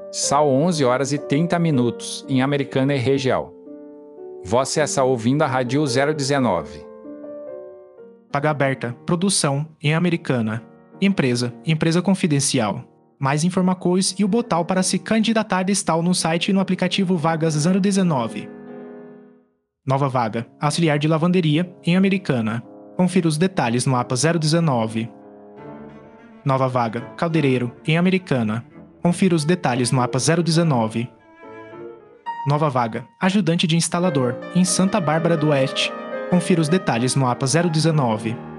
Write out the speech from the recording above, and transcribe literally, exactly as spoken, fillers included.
São onze horas e trinta minutos, em Americana e região. Você está ouvindo a Rádio zero dezenove. Vaga aberta, produção, em Americana. Empresa, empresa confidencial. Mais informações e o botão para se candidatar está no site e no aplicativo Vagas zero dezenove. Nova vaga, auxiliar de lavanderia, em Americana. Confira os detalhes no A P A zero dezenove. Nova vaga, caldeireiro, em Americana. Confira os detalhes no A P A zero dezenove. Nova vaga, ajudante de instalador, em Santa Bárbara do Oeste. Confira os detalhes no A P A zero dezenove.